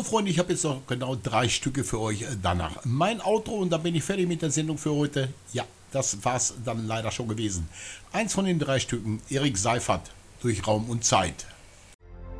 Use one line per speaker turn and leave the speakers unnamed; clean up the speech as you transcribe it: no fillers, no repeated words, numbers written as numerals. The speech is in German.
Freunde, ich habe jetzt noch genau 3 Stücke für euch danach. Mein Outro und dann bin ich fertig mit der Sendung für heute. Ja, das war's dann leider schon gewesen. Eins von den 3 Stücken, Erik Seifert, durch Raum und Zeit.